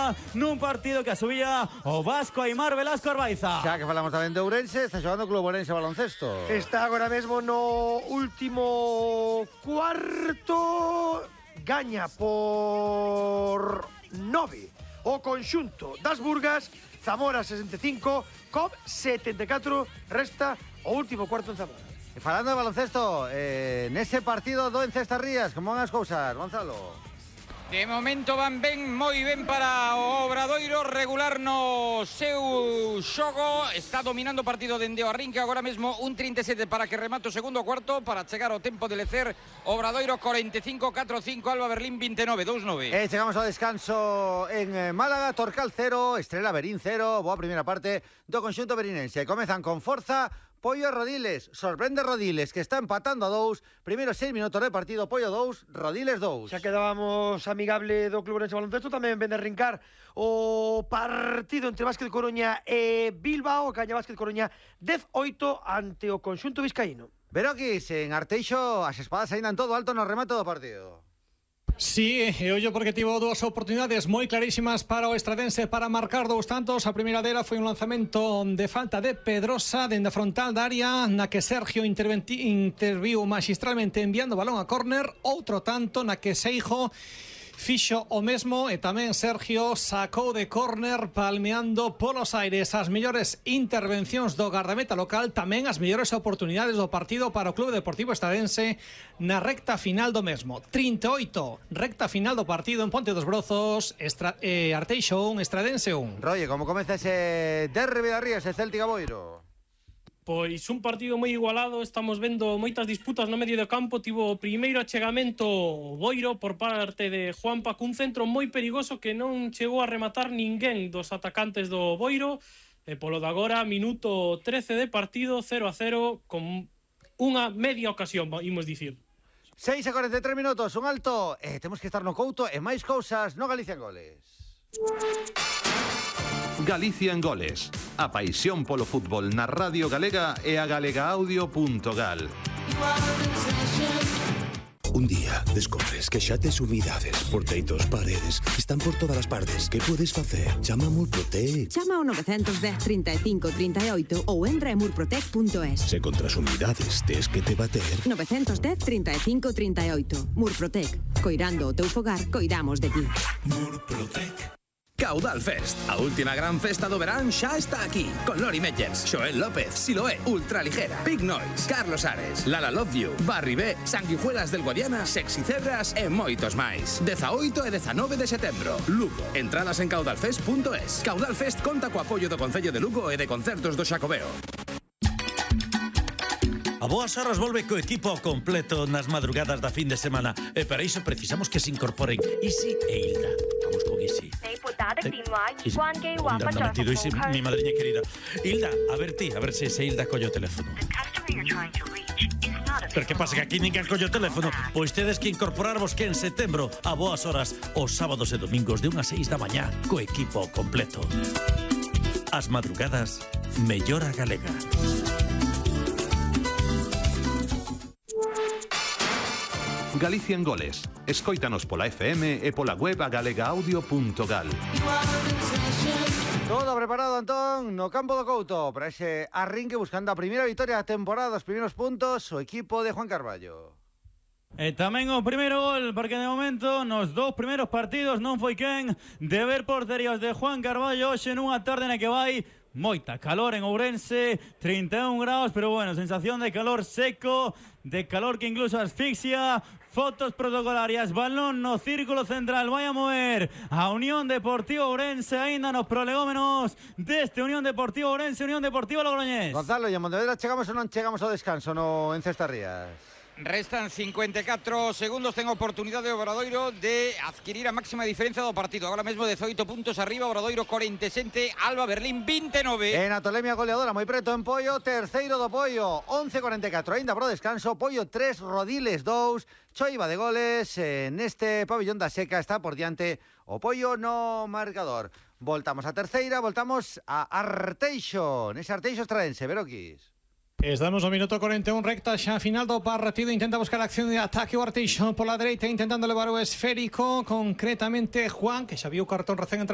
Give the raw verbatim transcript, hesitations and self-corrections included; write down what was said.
Liga nun partido que asubía o Vasco Aimar Velasco Arbaiza. Xa que falamos tamén de Ourense, está xogando o Club Ourense Baloncesto. Está agora mesmo no último cuarto, gaña por nove o conxunto das Burgas. Zamora sesenta e cinco, C O B setenta e catro, resta o último cuarto en Zamora. E falando de baloncesto, eh, nese partido do Encestarrías, como van as cousas, Gonzalo? De momento van ben, moi ben para o Obradoiro, regular no seu xogo. Está dominando o partido dende o arrinque, agora mesmo un trinta e sete para que remate o segundo cuarto, para chegar ao tempo de lecer. Obradoiro cuarenta e cinco, catro cinco, Alba Berlín veintinueve, dos nove. E chegamos ao descanso en Málaga, Torcal cero, Estrela Berín cero, boa primeira parte do conxunto berinense. Comezan con forza Pollo Rodiles, sorprende Rodiles, que está empatando a dous, primeiro seis minutos de partido, Pollo dous, Rodiles dous. Xa quedábamos amigable do Club Ourense Baloncesto, tamén ven de rincar o partido entre Básquet Coruña e Bilbao, gaña Básquet Coruña dez oito ante o conxunto vizcaíno. Veroquis, en Arteixo, as espadas ainda en todo alto no remate do partido. Sí, e ollo porque tivo dúas oportunidades moi clarísimas para o estradense para marcar dous tantos. A primeira dela foi un lanzamento de falta de Pedrosa dende a frontal da área, na que Sergio interviu magistralmente enviando o balón a córner. Outro tanto na que Seijo fixo o mesmo e tamén Sergio sacou de córner palmeando polos aires. As mellores intervencións do gardameta local, tamén as mellores oportunidades do partido para o Club Deportivo Estradense na recta final do mesmo. trinta e oito, recta final do partido en Ponte dos Brozos, Estra eh, Arteixo un, Estradense un. Rolle, como comeza ese derbi da Rías e Celtic a Boiro? Pois un partido moi igualado, estamos vendo moitas disputas no medio do campo. Tivo o primeiro achegamento Boiro por parte de Juanpa, cun centro moi perigoso que non chegou a rematar ninguén dos atacantes do Boiro. E polo de agora, minuto trece de partido, cero a cero, con unha media ocasión, imos dicir. seis a cuarenta e tres minutos, un alto, e temos que estar no couto e máis cousas no Galicia en Goles. Galicia en Goles, a paixón polo fútbol na Radio Galega e a galegaaudio.gal. Un día descobres que xa tes humidades por teitos, paredes, están por todas as partes. Que podes facer? Chama a Murprotec. Chama ao nove un cero, trinta e cinco, trinta e oito ou entra en murprotec punto es. Se contra as humidades tes que te bater. nove un cero, trinta e cinco, trinta e oito. Murprotec. Coirando o teu fogar, coidamos de ti. Murprotec. Caudal Fest, a última gran festa do verán xa está aquí, con Lori Meyers, Xoel López, Siloé, Ultraligera, Big Noise, Carlos Ares, Lala Love You, Barry B, Sanguijuelas del Guadiana, Sexy Cebras e moitos máis. dezaoito e dezanove de setembro, Lugo. Entradas en caudalfest punto es. Caudal Fest conta co apoio do Concello de Lugo e de Concertos do Xacobeo. A boas horas volve co equipo completo nas madrugadas da fin de semana. E para iso precisamos que se incorporen Isi e Hilda. Vamos con Isi. ¿Dónde anda metido Isi, mi madriña querida? Hilda, a ver ti, a ver se se Hilda colle o teléfono. Pero que pasa, que aquí ninguén colle o teléfono? Pois tedes que incorporarvos que en setembro, a boas horas, os sábados e domingos de unha a seis da mañá, co equipo completo. As madrugadas, mellora galega. Galicia en Goles. Escóitanos pola F M e pola web a galegaaudio.gal. Todo preparado, Antón, no campo do Couto para ese arrinque buscando a primeira vitoria da temporada, os primeiros puntos, o equipo de Juan Carballo. E tamén o primeiro gol, porque de momento nos dous primeiros partidos non foi quen de ver porterías de Juan Carballo hoxe nunha tarde na que vai moita calor en Ourense, trinta e un graus, pero bueno, sensación de calor seco, de calor que incluso asfixia. Fotos protocolarias, balón no círculo central, vai a mover a Unión Deportiva Ourense, aínda nos prolegómenos deste Unión Deportiva Ourense, Unión Deportiva Logroñés. Gonzalo, e a Montevedra chegamos ou non chegamos ao descanso no Encestarrías? Restan cincuenta e catro segundos, ten oportunidade o Obradoiro de adquirir a máxima diferencia do partido. Agora mesmo dezoito puntos arriba, Obradoiro cuarenta e sete, Alba Berlín veintinueve. En Atolemia goleadora, moi preto en Pollo, terceiro do Pollo, once cuarenta e catro, aínda pro descanso, Pollo tres, Rodiles dos, choiva de goles, neste pabillón da Seca está por diante o Pollo no marcador. Voltamos a terceira, voltamos a Arteixo, nese Arteixo estradense, Veroquis. Estamos no minuto cuarenta e un, recta xa final do partido. Intenta buscar a acción de ataque o Arteixo pola dereita, intentando levar o esférico, concretamente Juan, que xa viu o cartón recén entrar